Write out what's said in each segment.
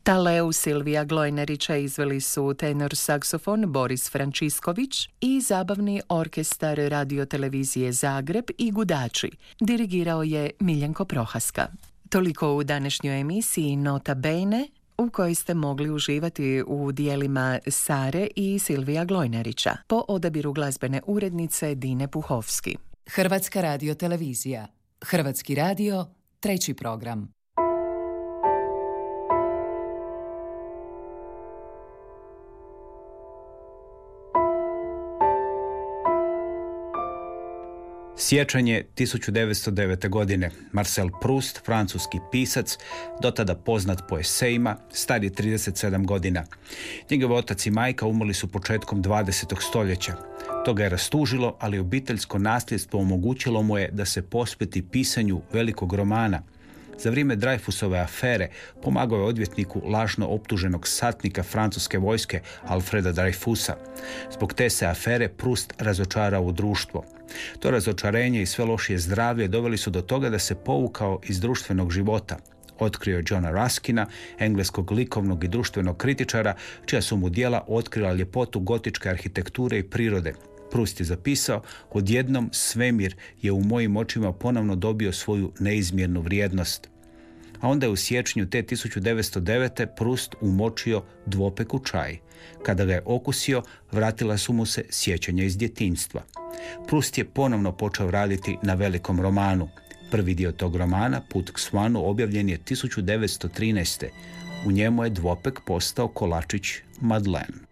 Taleu Silvija Glojnerića izveli su tenor saksofon Boris Frančisković i zabavni orkestar radiotelevizije Zagreb i Gudači. Dirigirao je Miljenko Prohaska. Toliko u današnjoj emisiji Nota Bene, u kojoj ste mogli uživati u dijelima Sare i Silvija Glojnerića, po odabiru glazbene urednice Dine Puhovski. Hrvatska radiotelevizija. Hrvatski radio, 3. program. Siječanj 1909. godine. Marcel Proust, francuski pisac, dotada poznat po esejima, star je 37 godina. Njegov otac i majka umrli su početkom 20. stoljeća. To ga je rastužilo, ali obiteljsko nasljedstvo omogućilo mu je da se posveti pisanju velikog romana. Za vrijeme Dreyfusove afere pomagao je odvjetniku lažno optuženog satnika francuske vojske Alfreda Dreyfusa. Zbog te se afere Proust razočarao u društvo. To razočarenje i sve lošije zdravlje doveli su do toga da se povukao iz društvenog života. Otkrio je Johna Ruskina, engleskog likovnog i društvenog kritičara, čija su mu djela otkrila ljepotu gotičke arhitekture i prirode. Proust je zapisao: odjednom svemir je u mojim očima ponovno dobio svoju neizmjernu vrijednost. A onda je u siječnju te 1909. Proust umočio dvopek u čaj. Kada ga je okusio, vratila su mu se sjećanja iz djetinjstva. Proust je ponovno počeo raditi na velikom romanu. Prvi dio tog romana, Put k Svanu, objavljen je 1913. U njemu je dvopek postao kolačić Madeleine.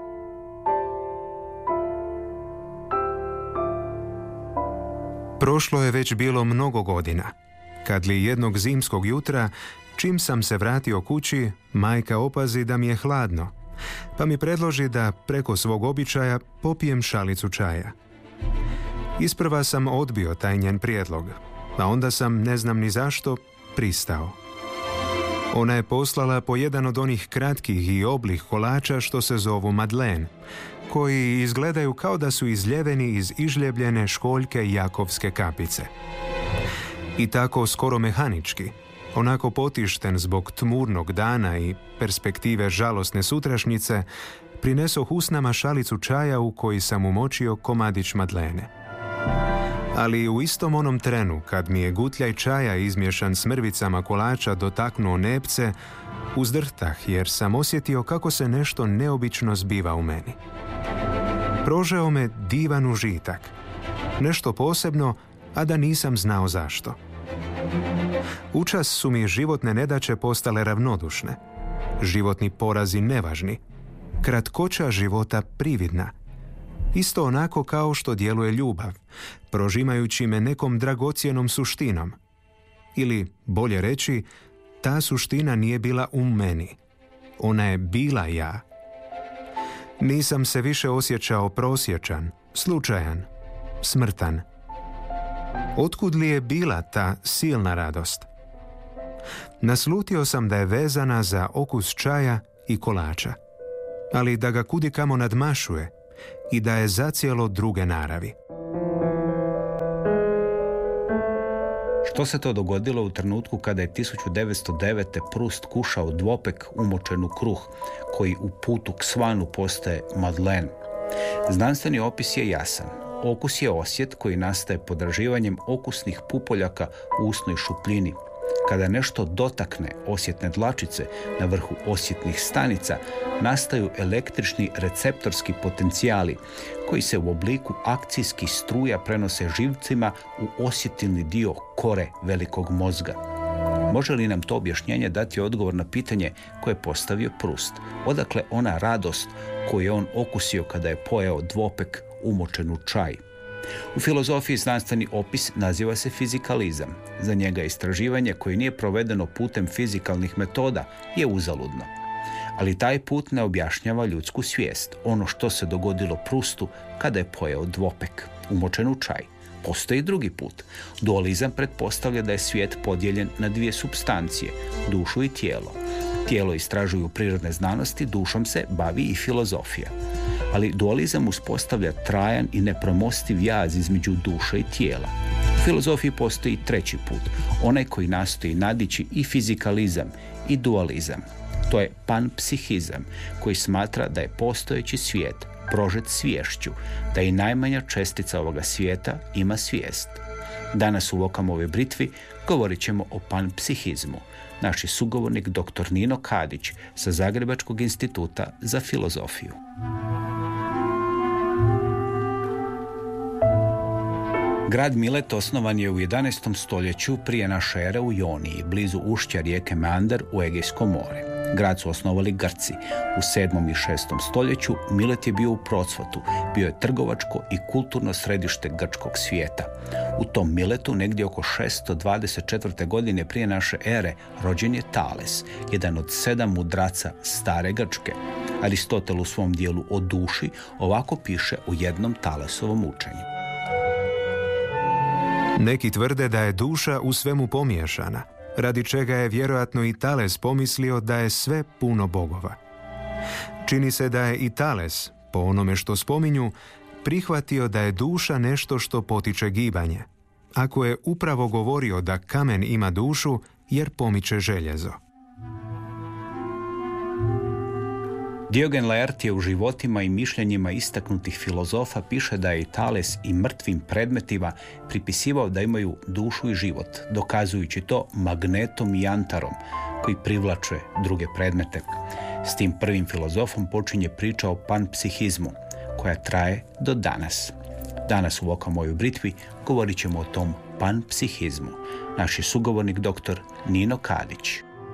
Prošlo je već bilo mnogo godina, kad li jednog zimskog jutra, čim sam se vratio kući, majka opazi da mi je hladno, pa mi predloži da preko svog običaja popijem šalicu čaja. Isprva sam odbio taj njen prijedlog, a onda sam, ne znam ni zašto, pristao. Ona je poslala po jedan od onih kratkih i oblih kolača što se zovu Madeleine, koji izgledaju kao da su izljeveni iz izljebljene školjke jakovske kapice. I tako skoro mehanički, onako potišten zbog tmurnog dana i perspektive žalosne sutrašnjice, prinesoh usnama šalicu čaja u koji sam umočio komadić Madeleine. Ali u istom onom trenu, kad mi je gutljaj čaja izmješan s mrvicama kolača dotaknuo nepce, uzdrhtah jer sam osjetio kako se nešto neobično zbiva u meni. Prožeo me divan užitak. Nešto posebno, a da nisam znao zašto. Učas su mi životne nedaće postale ravnodušne. Životni porazi nevažni. Kratkoća života prividna. Isto onako kao što djeluje ljubav, prožimajući me nekom dragocjenom suštinom. Ili, bolje reći, ta suština nije bila u meni. Ona je bila ja. Nisam se više osjećao prosječan, slučajan, smrtan. Otkud li je bila ta silna radost? Naslutio sam da je vezana za okus čaja i kolača, ali da ga kudikamo nadmašuje i da je zacijelo druge naravi. Što se to dogodilo u trenutku kada je 1909. Proust kušao dvopek umočen u kruh, koji u Putu k Svanu postaje Madeleine? Znanstveni opis je jasan. Okus je osjet koji nastaje podraživanjem okusnih pupoljaka u usnoj šupljini. Kada nešto dotakne osjetne dlačice na vrhu osjetnih stanica, nastaju električni receptorski potencijali koji se u obliku akcijskih struja prenose živcima u osjetilni dio kore velikog mozga. Može li nam to objašnjenje dati odgovor na pitanje koje je postavio Proust? Odakle ona radost koju je on okusio kada je pojeo dvopek umočen u čaj? U filozofiji znanstveni opis naziva se fizikalizam. Za njega istraživanje koje nije provedeno putem fizikalnih metoda je uzaludno. Ali taj put ne objašnjava ljudsku svijest, ono što se dogodilo Proustu kada je pojeo dvopek umočen u čaj. Postoji drugi put. Dualizam pretpostavlja da je svijet podijeljen na dvije supstancije, dušu i tijelo. Tijelo istražuju prirodne znanosti, dušom se bavi i filozofija. Ali dualizam uspostavlja trajan i nepremostiv jaz između duše i tijela. U filozofiji postoji treći put, onaj koji nastoji nadići i fizikalizam i dualizam. To je panpsihizam, koji smatra da je postojeći svijet prožet sviješću, da i najmanja čestica ovoga svijeta ima svijest. Danas u Okamovoj britvi govorit ćemo o panpsihizmu. Naš je sugovornik dr. Nino Kadić sa Zagrebačkog instituta za filozofiju. Grad Milet osnovan je u 11. stoljeću prije naše ere u Joniji, blizu ušća rijeke Meander u Egejsko more. Grad su osnovali Grci. U 7. i 6. stoljeću Milet je bio u procvatu, bio je trgovačko i kulturno središte grčkog svijeta. U tom Miletu, negdje oko 624. godine prije naše ere, rođen je Tales, jedan od 7 mudraca stare Grčke. Aristotel u svom dijelu o duši ovako piše o jednom Talesovom učenju. Neki tvrde da je duša u svemu pomiješana, radi čega je vjerojatno i Tales pomislio da je sve puno bogova. Čini se da je i Tales, po onome što spominju, prihvatio da je duša nešto što potiče gibanje, ako je upravo govorio da kamen ima dušu jer pomiče željezo. Diogen Laertije u životima i mišljenjima istaknutih filozofa piše da je i Tales i mrtvim predmetima pripisivao da imaju dušu i život, dokazujući to magnetom i jantarom koji privlače druge predmete. S tim prvim filozofom počinje priča o panpsihizmu, koja traje do danas. Danas u Okamovoj britvi govorit ćemo o tom panpsihizmu. Naš je sugovornik dr. Nino Kadić.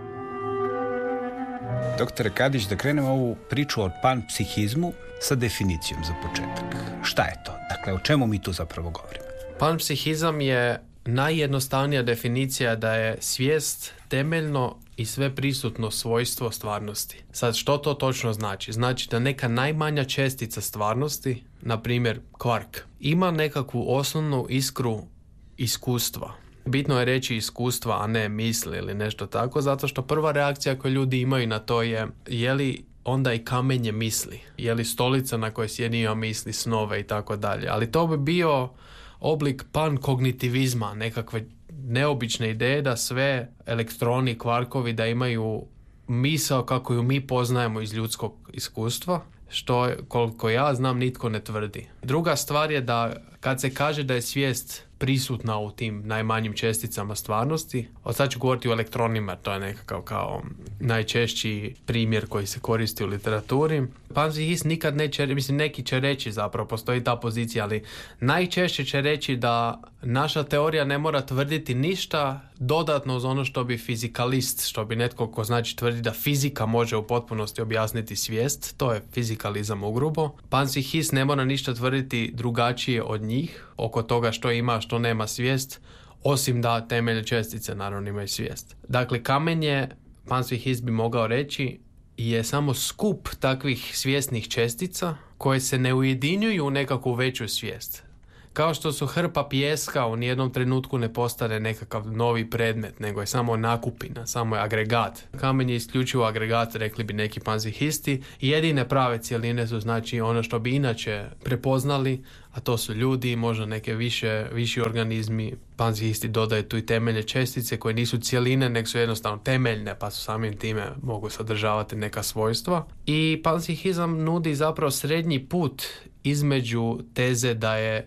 Doktore Kadić, da krenemo ovu priču o panpsihizmu sa definicijom za početak. Šta je to? Dakle, o čemu mi tu zapravo govorimo? Panpsihizam je najjednostavnija definicija da je svijest temeljno i sve prisutno svojstvo stvarnosti. Sad, što to točno znači? Znači da neka najmanja čestica stvarnosti, na primjer kvark, ima nekakvu osnovnu iskru iskustva. Bitno je reći iskustva, a ne misli ili nešto tako, zato što prva reakcija koju ljudi imaju na to je li onda i kamenje misli, je li stolica na kojoj sjedi ima misli, snove i tako dalje. Ali to bi bio oblik pankognitivizma, nekakve neobične ideje da sve elektroni, kvarkovi da imaju misao kako ju mi poznajemo iz ljudskog iskustva, što koliko ja znam nitko ne tvrdi. Druga stvar je da kad se kaže da je svijest prisutna u tim najmanjim česticama stvarnosti, od sad ću govoriti o elektronima, to je nekakav kao najčešći primjer koji se koristi u literaturi. Panpsihist nikad neće, mislim neki će reći zapravo, postoji ta pozicija, ali najčešće će reći da naša teorija ne mora tvrditi ništa dodatno uz ono što bi fizikalist, što bi netko ko znači tvrdi da fizika može u potpunosti objasniti svijest, to je fizikalizam ugrubo. Panpsihist ne mora ništa tvrditi drugačije od njih oko toga što ima, što nema svijest, osim da temelje čestice naravno imaju svijest. Dakle, kamenje, panpsihist bi mogao reći, je samo skup takvih svjesnih čestica koje se ne ujedinjuju u nekakvu veću svijest. Kao što su hrpa pijeska u nijednom trenutku ne postane nekakav novi predmet, nego je samo nakupina, samo je agregat. Kamen je isključivo agregat, rekli bi neki panpsihisti. Jedine prave cjeline su znači ono što bi inače prepoznali, a to su ljudi, možda neke viši organizmi. Panpsihisti dodaju tu i temelje čestice koje nisu cjeline, nego su jednostavno temeljne, pa su samim time mogu sadržavati neka svojstva. I panpsihizam nudi zapravo srednji put između teze da je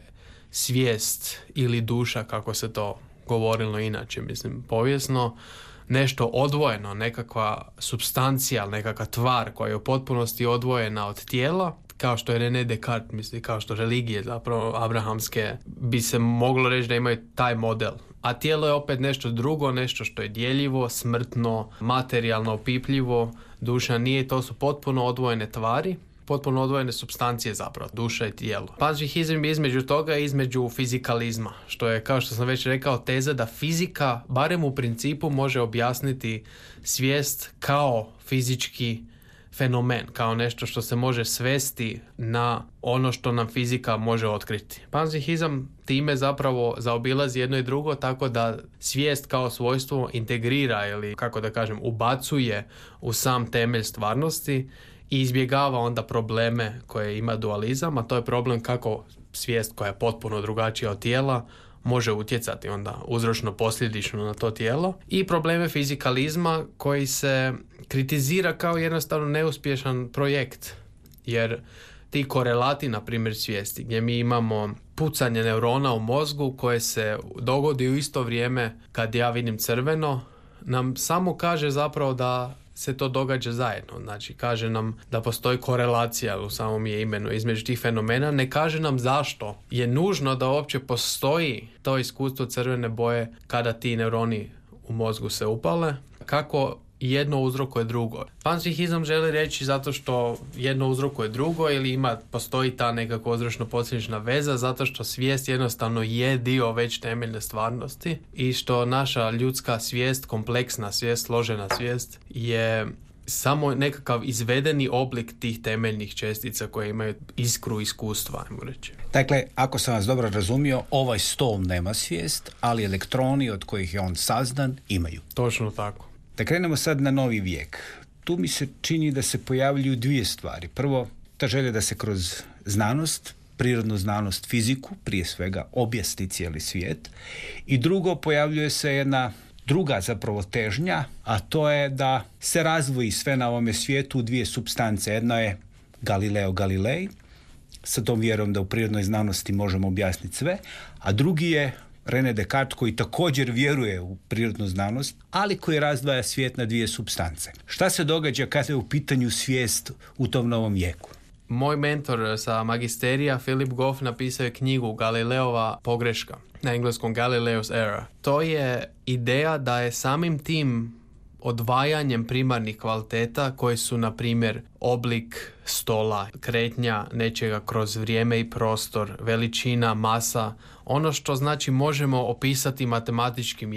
svijest ili duša, kako se to govorilo inače, mislim, povijesno, nešto odvojeno, nekakva supstancija, nekakva tvar koja je u potpunosti odvojena od tijela, kao što je René Descartes, misli, kao što religije zapravo abrahamske, bi se moglo reći da imaju taj model. A tijelo je opet nešto drugo, nešto što je djeljivo, smrtno, materijalno opipljivo. Duša nije, to su potpuno odvojene tvari, potpuno odvojene supstancije zapravo, duša i tijelo. Panpsihizam je između toga i između fizikalizma, što je, kao što sam već rekao, teza da fizika, barem u principu, može objasniti svijest kao fizički fenomen, kao nešto što se može svesti na ono što nam fizika može otkriti. Panpsihizam time zapravo zaobilazi jedno i drugo, tako da svijest kao svojstvo integrira ili, kako da kažem, ubacuje u sam temelj stvarnosti i izbjegava onda probleme koje ima dualizam, a to je problem kako svijest koja je potpuno drugačija od tijela može utjecati onda uzročno posljedično na to tijelo, i probleme fizikalizma koji se kritizira kao jednostavno neuspješan projekt. Jer ti korelati, na primjer svijesti, gdje mi imamo pucanje neurona u mozgu koje se dogodi u isto vrijeme kad ja vidim crveno, nam samo kaže zapravo da se to događa zajedno. Znači, kaže nam da postoji korelacija u samom je imenu između tih fenomena. Ne kaže nam zašto je nužno da uopće postoji to iskustvo crvene boje kada ti neuroni u mozgu se upale. Kako jedno uzrokuje drugo. Panpsihizam želi reći zato što jedno uzrokuje drugo ili postoji ta nekako uzročno-posljedična veza, zato što svijest jednostavno je dio već temeljne stvarnosti i što naša ljudska svijest, kompleksna svijest, složena svijest je samo nekakav izvedeni oblik tih temeljnih čestica koje imaju iskru iskustva, ajmo reći. Dakle, ako sam vas dobro razumio, ovaj stol nema svijest, ali elektroni od kojih je on sazdan imaju. Točno tako. Da krenemo sad na novi vijek. Tu mi se čini da se pojavljuju dvije stvari. Prvo, ta želja da se kroz znanost, prirodnu znanost, fiziku, prije svega, objasni cijeli svijet. I drugo, pojavljuje se jedna druga zapravo težnja, a to je da se razdvoji sve na ovome svijetu u dvije supstance. Jedna je Galileo Galilei, sa tom vjerom da u prirodnoj znanosti možemo objasniti sve, a drugi je René Descartes koji također vjeruje u prirodnu znanost, ali koji razdvaja svijet na dvije supstance. Šta se događa kada je u pitanju svijest u tom novom vijeku? Moj mentor sa magisterija, Philip Goff, napisao je knjigu Galileova pogreška, na engleskom Galileo's Error. To je ideja da je samim tim odvajanjem primarnih kvaliteta koji su, na primjer, oblik stola, kretnja nečega kroz vrijeme i prostor, veličina, masa, ono što znači možemo opisati matematičkim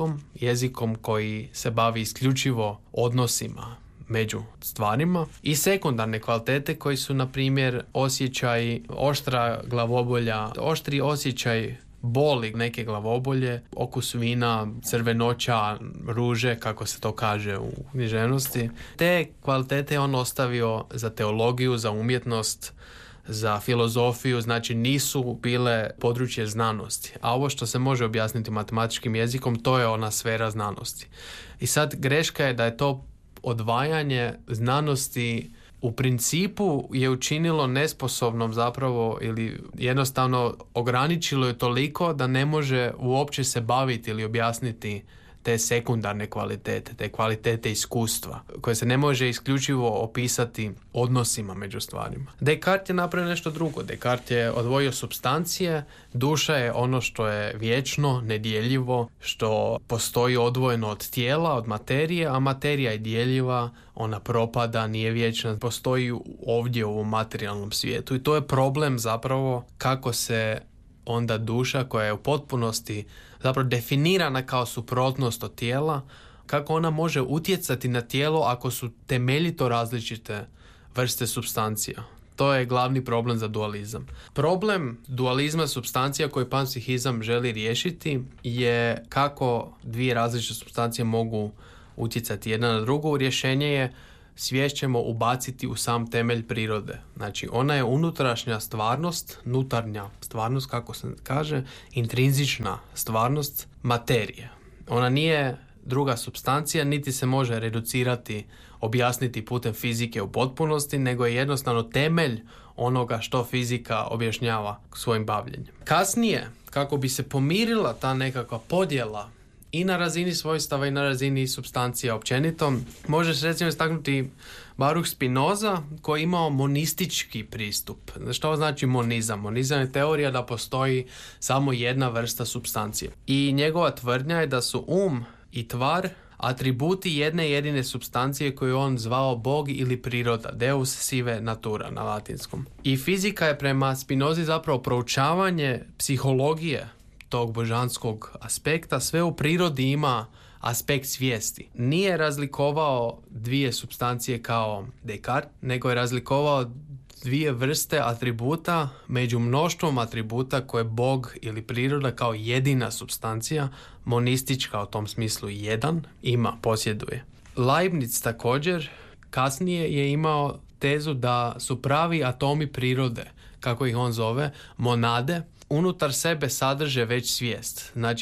jezikom koji se bavi isključivo odnosima među stvarima, i sekundarne kvalitete koji su, na primjer, osjećaj, oštra glavobolja, oštri osjećaj boli neke glavobolje, okus vina, crvenoća, ruže, kako se to kaže u književnosti. Te kvalitete on ostavio za teologiju, za umjetnost, za filozofiju, znači nisu bile područje znanosti. A ovo što se može objasniti matematičkim jezikom, to je ona sfera znanosti. I sad greška je da je to odvajanje znanosti u principu je učinilo nesposobnom zapravo ili jednostavno ograničilo je toliko da ne može uopće se baviti ili objasniti te sekundarne kvalitete, te kvalitete iskustva, koje se ne može isključivo opisati odnosima među stvarima. Descartes je napravio nešto drugo. Descartes je odvojio supstancije, duša je ono što je vječno, nedjeljivo, što postoji odvojeno od tijela, od materije, a materija je djeljiva, ona propada, nije vječna, postoji ovdje u ovom materijalnom svijetu. I to je problem zapravo kako se onda duša koja je u potpunosti zapravo definirana kao suprotnost od tijela, kako ona može utjecati na tijelo ako su temeljito različite vrste supstancija. To je glavni problem za dualizam. Problem dualizma supstancija koji panpsihizam želi riješiti je kako dvije različite supstancije mogu utjecati jedna na drugu. Rješenje je svijest ćemo ubaciti u sam temelj prirode. Znači, ona je unutrašnja stvarnost, nutarnja stvarnost, kako se kaže, intrinzična stvarnost materije. Ona nije druga supstancija, niti se može reducirati, objasniti putem fizike u potpunosti, nego je jednostavno temelj onoga što fizika objašnjava svojim bavljenjem. Kasnije, kako bi se pomirila ta nekakva podjela i na razini svojstava i na razini supstancija općenito, može se recimo istaknuti Baruch Spinoza koji je imao monistički pristup. Što znači monizam? Monizam je teorija da postoji samo jedna vrsta supstancije. I njegova tvrdnja je da su i tvar atributi jedne jedine supstancije koju on zvao Bog ili priroda, Deus sive natura na latinskom. I fizika je prema Spinozi zapravo proučavanje psihologije tog božanskog aspekta. Sve u prirodi ima aspekt svijesti. Nije razlikovao dvije supstancije kao Descartes, nego je razlikovao dvije vrste atributa među mnoštvom atributa koje Bog ili priroda kao jedina supstancija, monistička u tom smislu jedan, posjeduje. Leibniz također kasnije je imao tezu da su pravi atomi prirode, kako ih on zove, monade, unutar sebe sadrže već svijest. Znači,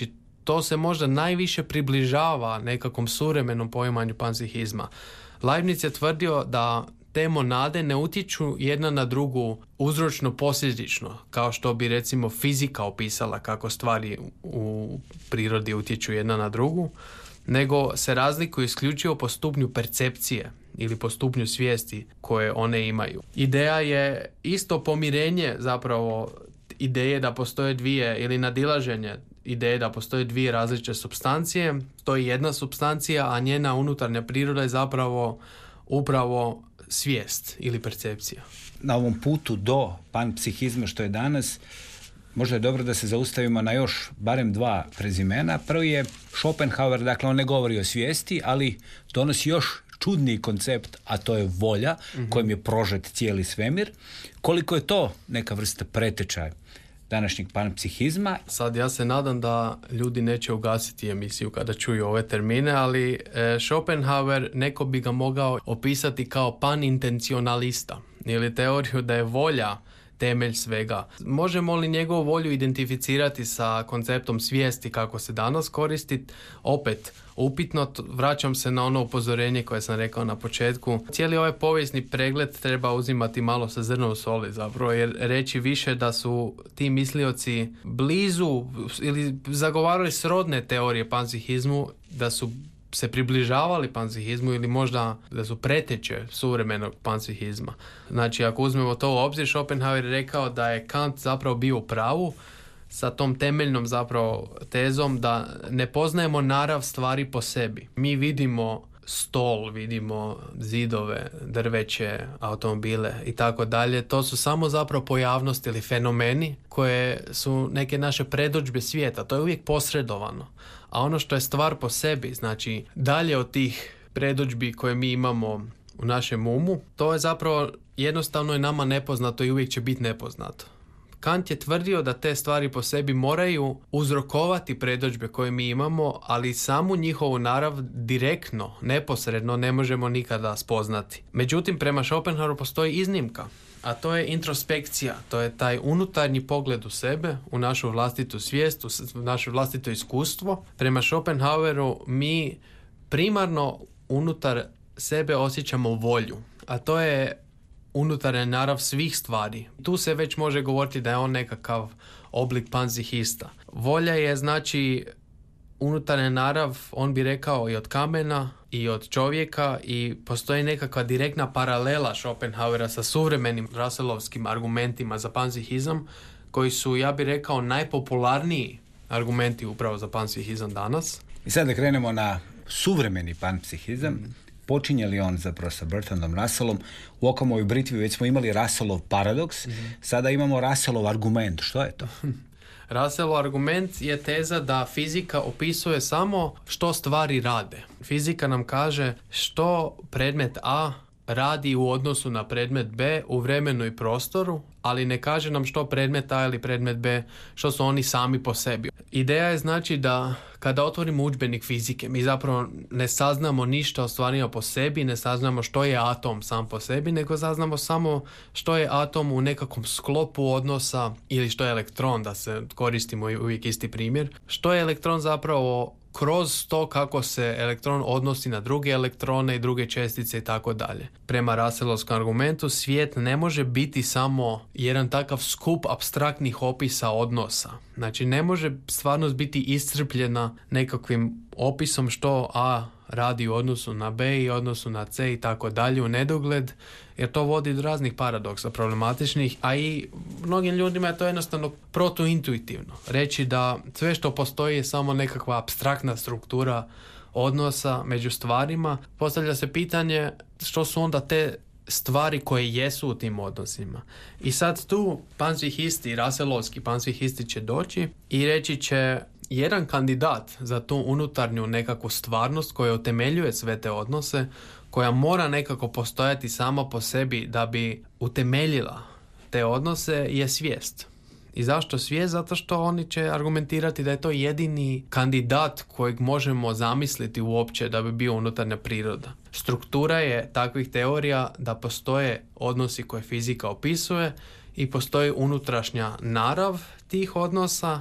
to se možda najviše približava nekakvom suvremenom poimanju panpsihizma. Leibniz je tvrdio da te monade ne utječu jedna na drugu uzročno posljedično, kao što bi recimo fizika opisala kako stvari u prirodi utječu jedna na drugu, nego se razlikuju isključivo po stupnju percepcije ili po stupnju svijesti koje one imaju. Ideja je isto pomirenje zapravo ideje da postoje dvije, ili nadilaženje ideje da postoje dvije različite supstancije. To je jedna supstancija, a njena unutarnja priroda je zapravo upravo svijest ili percepcija. Na ovom putu do panpsihizma što je danas, možda je dobro da se zaustavimo na još barem dva prezimena. Prvi je Schopenhauer, dakle on ne govori o svijesti, ali donosi još čudniji koncept, a to je volja, kojim je prožet cijeli svemir. Koliko je to neka vrsta pretečaja današnjeg panpsihizma? Sad ja se nadam da ljudi neće ugasiti emisiju kada čuju ove termine, ali Schopenhauer neko bi ga mogao opisati kao panintencionalista ili teoriju da je volja temelj svega. Možemo li njegovu volju identificirati sa konceptom svijesti kako se danas koristi? Opet, upitno, vraćam se na ono upozorenje koje sam rekao na početku. Cijeli ovaj povijesni pregled treba uzimati malo sa zrnom soli zapravo, jer reći više da su ti mislioci blizu ili zagovarali srodne teorije panpsihizmu, da su se približavali panpsihizmu ili možda da su preteče suvremenog panpsihizma. Znači, ako uzmemo to u obzir, Schopenhauer je rekao da je Kant zapravo bio u pravu sa tom temeljnom zapravo tezom da ne poznajemo narav stvari po sebi. Mi vidimo stol, vidimo zidove, drveće, automobile i tako dalje. To su samo zapravo pojavnosti ili fenomeni koje su neke naše predodžbe svijeta. To je uvijek posredovano. A ono što je stvar po sebi, znači dalje od tih predodžbi koje mi imamo u našem umu, to je zapravo jednostavno je nama nepoznato i uvijek će biti nepoznato. Kant je tvrdio da te stvari po sebi moraju uzrokovati predodžbe koje mi imamo, ali samu njihovu narav direktno, neposredno ne možemo nikada spoznati. Međutim, prema Schopenhaueru postoji iznimka, a to je introspekcija, to je taj unutarnji pogled u sebe, u našu vlastitu svijest, u naše vlastito iskustvo. Prema Schopenhaueru mi primarno unutar sebe osjećamo volju, a to je unutarnja narav svih stvari. Tu se već može govoriti da je on nekakav oblik panpsihista. Volja je znači unutarnja narav, on bi rekao, i od kamena i od čovjeka, i postoji nekakva direktna paralela Schopenhauera sa suvremenim Russellovskim argumentima za panpsihizam, koji su, ja bih rekao, najpopularniji argumenti upravo za panpsihizam danas. I sad da krenemo na suvremeni panpsihizam. Počinje li on zapravo sa Bertrandom Russellom? U Okamovoj britvi već smo imali Russellov paradoks, sada imamo Russellov argument. Što je to? Russellov argument je teza da fizika opisuje samo što stvari rade. Fizika nam kaže što predmet A radi u odnosu na predmet B u vremenu i prostoru, ali ne kaže nam što predmet A ili predmet B, što su oni sami po sebi. Ideja je znači da kada otvorimo udžbenik fizike, mi zapravo ne saznamo ništa o stvarima po sebi, ne saznamo što je atom sam po sebi, nego saznamo samo što je atom u nekakvom sklopu odnosa, ili što je elektron, da se koristimo uvijek isti primjer. Što je elektron zapravo kroz to kako se elektron odnosi na druge elektrone i druge čestice i tako dalje. Prema Russellovskom argumentu svijet ne može biti samo jedan takav skup apstraktnih opisa odnosa. Znači ne može stvarnost biti iscrpljena nekakvim opisom što A radi u odnosu na B i odnosu na C i tako dalje u nedogled, jer to vodi do raznih paradoksa problematičnih, a i mnogim ljudima je to jednostavno protuintuitivno. Reći da sve što postoji je samo nekakva apstraktna struktura odnosa među stvarima. Postavlja se pitanje što su onda te stvari koje jesu u tim odnosima. I sad tu panpsihisti, Russellovski panpsihisti će doći i reći će jedan kandidat za tu unutarnju nekakvu stvarnost koja utemeljuje sve te odnose, koja mora nekako postojati sama po sebi da bi utemeljila te odnose, je svijest. I zašto svijest? Zato što oni će argumentirati da je to jedini kandidat kojeg možemo zamisliti uopće da bi bio unutarnja priroda. Struktura je takvih teorija da postoje odnosi koje fizika opisuje i postoji unutrašnja narav tih odnosa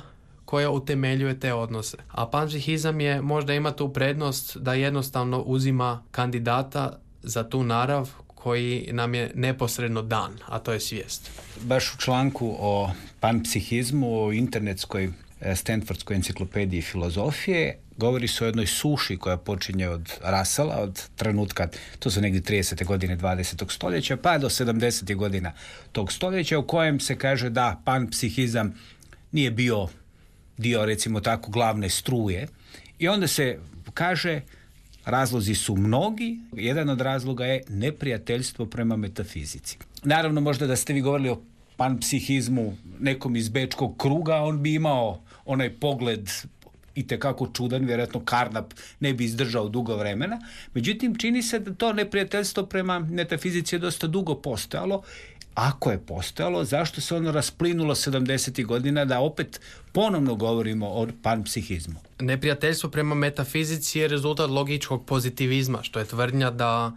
koja utemeljuje te odnose. A panpsihizam je možda ima tu prednost da jednostavno uzima kandidata za tu narav koji nam je neposredno dan, a to je svijest. Baš u članku o panpsihizmu, o internetskoj Stanfordskoj enciklopediji filozofije, govori se o jednoj suši koja počinje od Russella, od trenutka, to su negdje 30. godine 20. stoljeća, pa do 70. godina tog stoljeća, u kojem se kaže da panpsihizam nije bio dio, recimo tako, glavne struje. I onda se kaže, razlozi su mnogi, jedan od razloga je neprijateljstvo prema metafizici. Naravno, možda da ste vi govorili o panpsihizmu nekom iz bečkog kruga, on bi imao onaj pogled itekako čudan, vjerojatno Carnap ne bi izdržao dugo vremena. Međutim, čini se da to neprijateljstvo prema metafizici je dosta dugo postojalo. Ako je postojalo, zašto se ono rasplinulo 70. godina da opet ponovno govorimo o panpsihizmu? Neprijateljstvo prema metafizici je rezultat logičkog pozitivizma, što je tvrdnja da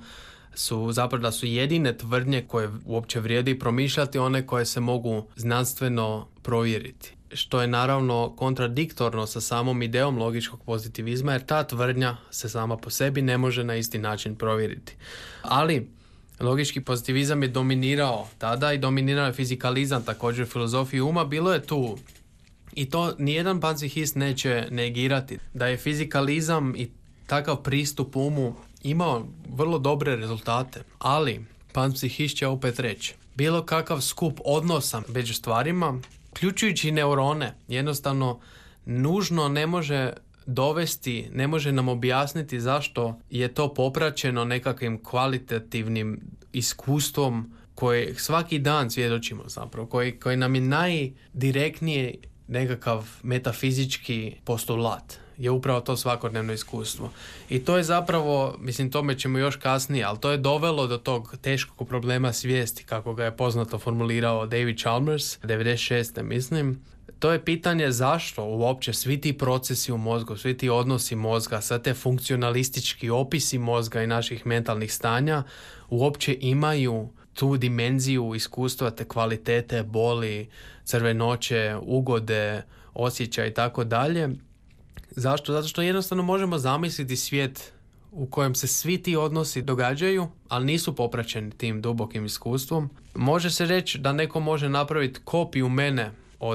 su jedine tvrdnje koje uopće vrijedi promišljati one koje se mogu znanstveno provjeriti. Što je naravno kontradiktorno sa samom ideom logičkog pozitivizma, jer ta tvrdnja se sama po sebi ne može na isti način provjeriti. Ali logički pozitivizam je dominirao tada i dominirao je fizikalizam, također filozofiju uma, bilo je tu. I to nijedan panpsihist neće negirati. Da je fizikalizam i takav pristup umu imao vrlo dobre rezultate, ali panpsihist će opet reći, bilo kakav skup odnosa među stvarima, uključujući neurone, jednostavno nužno ne može dovesti, ne može nam objasniti zašto je to popraćeno nekakvim kvalitativnim iskustvom koje svaki dan svjedočimo zapravo, koji nam je najdirektniji nekakav metafizički postulat. Je upravo to svakodnevno iskustvo. I to je zapravo, mislim, tome ćemo još kasnije, ali to je dovelo do tog teškog problema svijesti, kako ga je poznato formulirao David Chalmers, 96. mislim. To je pitanje zašto uopće svi ti procesi u mozgu, svi ti odnosi mozga, sve te funkcionalistički opisi mozga i naših mentalnih stanja uopće imaju tu dimenziju iskustva, te kvalitete, boli, crvenoće, ugode, osjećaja i tako dalje. Zašto? Zato što jednostavno možemo zamisliti svijet u kojem se svi ti odnosi događaju, ali nisu popraćeni tim dubokim iskustvom. Može se reći da neko može napraviti kopiju mene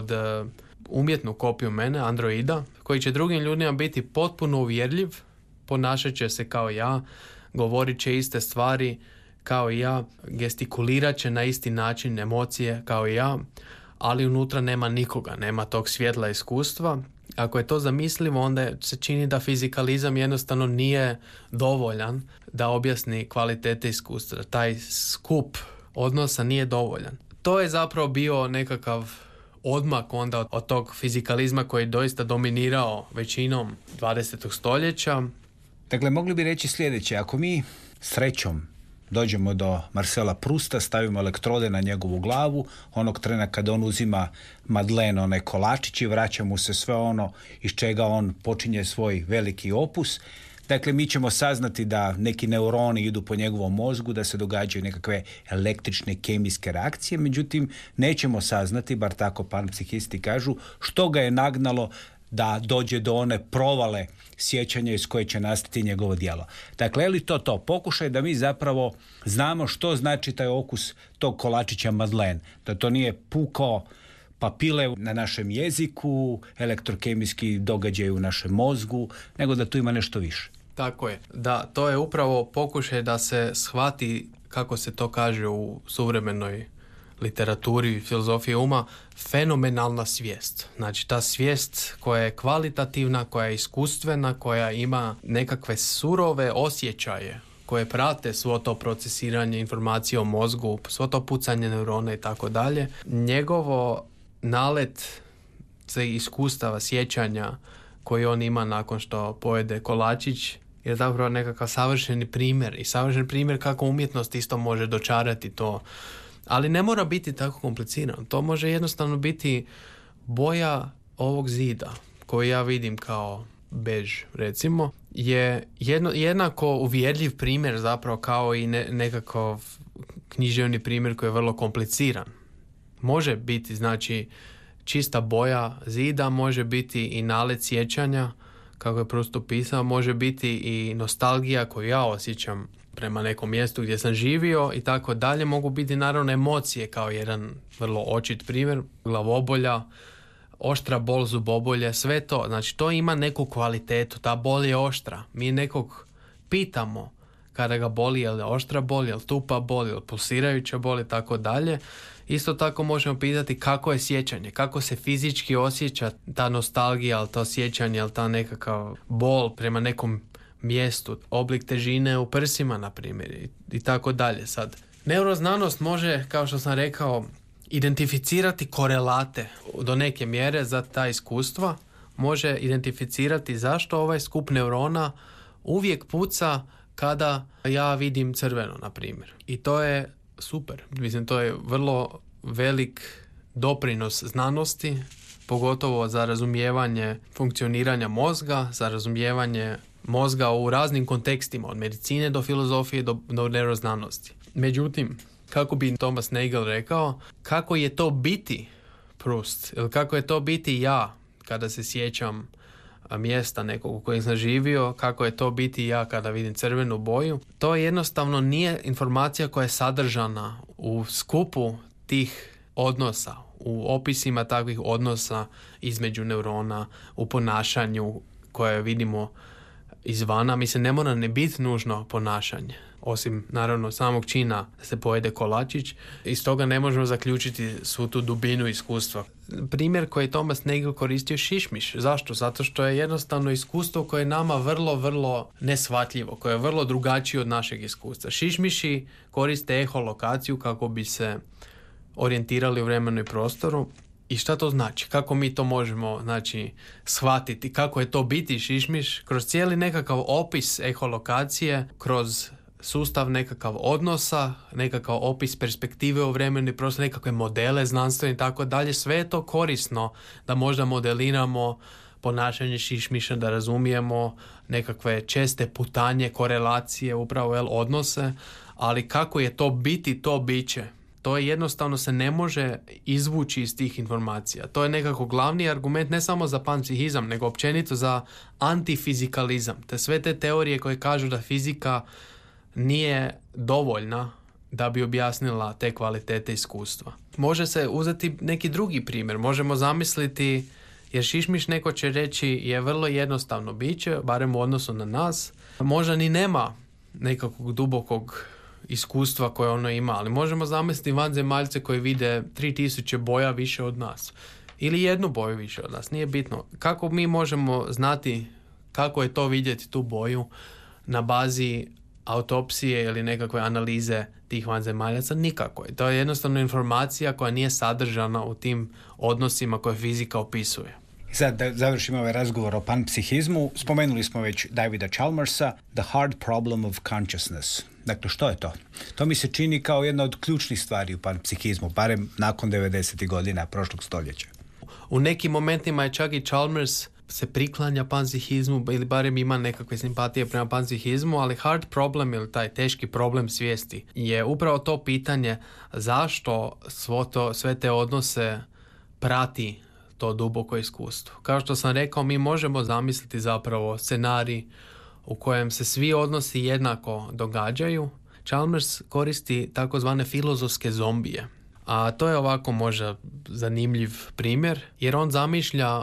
umjetnu kopiju mene, androida, koji će drugim ljudima biti potpuno uvjerljiv, ponašat će se kao ja, govorit će iste stvari kao i ja, gestikulirat će na isti način emocije kao i ja, ali unutra nema nikoga, nema tog svjetla iskustva. Ako je to zamislivo, onda se čini da fizikalizam jednostavno nije dovoljan da objasni kvalitete iskustva. Taj skup odnosa nije dovoljan. To je zapravo bio nekakav odmak onda od tog fizikalizma koji je doista dominirao većinom 20. stoljeća. Dakle, mogli bi reći sljedeće. Ako mi srećom dođemo do Marcela Prousta, stavimo elektrode na njegovu glavu, onog trena kada on uzima Madeleine, onaj kolačić, i vraća mu se sve ono iz čega on počinje svoj veliki opus. Dakle, mi ćemo saznati da neki neuroni idu po njegovom mozgu, da se događaju nekakve električne, kemijske reakcije, međutim, nećemo saznati, bar tako panpsihisti kažu, što ga je nagnalo da dođe do one provale sjećanja iz koje će nastati njegovo djelo. Dakle, je li to? Pokušaj da mi zapravo znamo što znači taj okus tog kolačića Madeleine. Da to nije puko papile na našem jeziku, elektrokemijski događaj u našem mozgu, nego da tu ima nešto više. Tako je. Da, to je upravo pokušaj da se shvati, kako se to kaže u suvremenoj literaturi, filozofije uma, fenomenalna svijest. Znači, ta svijest koja je kvalitativna, koja je iskustvena, koja ima nekakve surove osjećaje koje prate svo to procesiranje informacije o mozgu, svo to pucanje neurona i tako dalje. Njegovo nalet iskustava, sjećanja koji on ima nakon što pojede kolačić je zapravo nekakav savršeni primjer i savršen primjer kako umjetnost isto može dočarati to. Ali ne mora biti tako komplicirano. To može jednostavno biti boja ovog zida koji ja vidim kao bež, recimo, je jednako uvjerljiv primjer zapravo kao i nekakav književni primjer koji je vrlo kompliciran. Može biti, znači, čista boja zida, može biti i nalet sjećanja, kako je Proust opisao, može biti i nostalgija koju ja osjećam prema nekom mjestu gdje sam živio i tako dalje. Mogu biti naravno emocije kao jedan vrlo očit primjer, glavobolja, oštra bol zubobolje, sve to. Znači to ima neku kvalitetu, ta bol je oštra. Mi nekog pitamo kada ga boli, je li oštra bol, je li tupa bol, je li pulsirajuća bol i tako dalje. Isto tako možemo pitati kako je sjećanje, kako se fizički osjeća ta nostalgija, ali to sjećanje, ali ta nekakav bol prema nekom mjestu, oblik težine u prsima, na primjer, i tako dalje. Sad, neuroznanost može, kao što sam rekao, identificirati korelate do neke mjere za ta iskustva, može identificirati zašto ovaj skup neurona uvijek puca kada ja vidim crveno, na primjer. I to je super. Mislim, to je vrlo velik doprinos znanosti, pogotovo za razumijevanje funkcioniranja mozga, za razumijevanje mozga u raznim kontekstima, od medicine do filozofije do neuroznanosti. Međutim, kako bi Thomas Nagel rekao, kako je to biti Proust, ili kako je to biti ja kada se sjećam mjesta nekog u kojem sam živio, kako je to biti ja kada vidim crvenu boju, to jednostavno nije informacija koja je sadržana u skupu tih odnosa, u opisima takvih odnosa između neurona, u ponašanju koje vidimo izvana. Mislim, ne mora ne biti nužno ponašanje, osim naravno samog čina da se pojede kolačić. Iz toga ne možemo zaključiti svu tu dubinu iskustva. Primjer koji je Thomas Nagel koristio, šišmiš. Zašto? Zato što je jednostavno iskustvo koje je nama vrlo, vrlo neshvatljivo, koje je vrlo drugačije od našeg iskustva. Šišmiši koriste eholokaciju kako bi se orijentirali u vremenu i prostoru. I šta to znači? Kako mi to možemo, znači, shvatiti? Kako je to biti šišmiš? Kroz cijeli nekakav opis eholokacije, kroz sustav nekakav odnosa, nekakav opis perspektive u vremenu i prostoru, nekakve modele znanstvene i tako dalje. Sve je to korisno da možda modeliramo ponašanje šišmiša, da razumijemo nekakve česte putanje, korelacije, upravo odnose, ali kako je to biti, to biće. To je jednostavno se ne može izvući iz tih informacija. To je nekako glavni argument ne samo za panpsihizam, nego općenito za antifizikalizam. Te sve te teorije koje kažu da fizika nije dovoljna da bi objasnila te kvalitete iskustva. Može se uzeti neki drugi primjer. Možemo zamisliti, jer šišmiš, neko će reći, je vrlo jednostavno biće, barem u odnosu na nas. Možda ni nema nekakvog dubokog iskustva koje ono ima, ali možemo zamisliti vanzemaljce koji vide 3000 boja više od nas. Ili jednu boju više od nas, nije bitno. Kako mi možemo znati kako je to vidjeti tu boju na bazi autopsije ili nekakve analize tih vanzemaljaca? Nikako. To je jednostavno informacija koja nije sadržana u tim odnosima koje fizika opisuje. I sad da završimo ovaj razgovor o panpsihizmu, spomenuli smo već Davida Chalmersa, The Hard Problem of Consciousness. Dakle, što je to? To mi se čini kao jedna od ključnih stvari u panpsihizmu, barem nakon 90. godina prošlog stoljeća. U nekim momentima je čak i Chalmers se priklanja panpsihizmu ili barem ima nekakve simpatije prema panpsihizmu, ali hard problem ili taj teški problem svijesti je upravo to pitanje zašto sve te odnose prati to duboko iskustvo. Kao što sam rekao, mi možemo zamisliti zapravo scenarij u kojem se svi odnosi jednako događaju. Chalmers koristi takozvane filozofske zombije. A to je ovako možda zanimljiv primjer, jer on zamišlja